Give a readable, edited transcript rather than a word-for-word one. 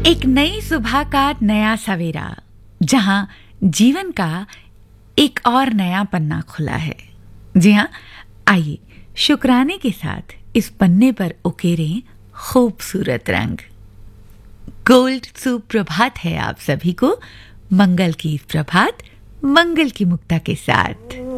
एक नई सुबह का नया सवेरा, जहां जीवन का एक और नया पन्ना खुला है। जी हाँ, आइए शुक्राने के साथ इस पन्ने पर उकेरें खूबसूरत रंग। गोल्ड सुप्रभात है आप सभी को। मंगल की प्रभात, मंगल की मुक्ता के साथ।